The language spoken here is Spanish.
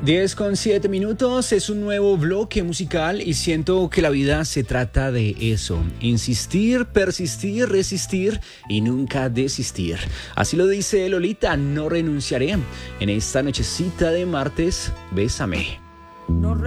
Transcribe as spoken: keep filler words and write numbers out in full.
diez con siete minutos, es un nuevo bloque musical y siento que la vida se trata de eso, insistir, persistir, resistir y nunca desistir. Así lo dice Lolita, no renunciaré. En esta nochecita de martes, bésame. No